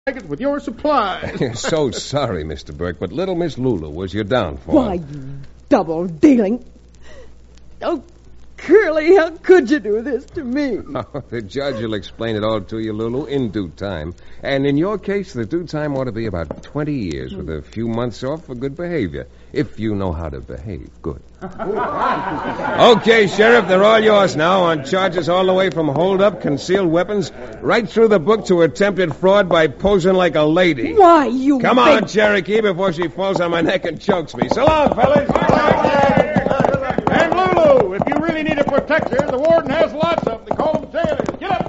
with your supplies. So sorry, Mr. Burke, but little Miss Lulu was your downfall. Why, you double-dealing... Oh, Curly, how could you do this to me? Oh, the judge will explain it all to you, Lulu, in due time. And in your case, the due time ought to be about 20 years with a few months off for good behavior. If you know how to behave. Good. Okay, Sheriff, they're all yours now on charges all the way from hold-up, concealed weapons, right through the book to attempted fraud by posing like a lady. Why, you Come on, Cherokee, before she falls on my neck and chokes me. So long, fellas. And Lulu, if you really need a protector, the warden has lots of them. They call them jailers. Get up!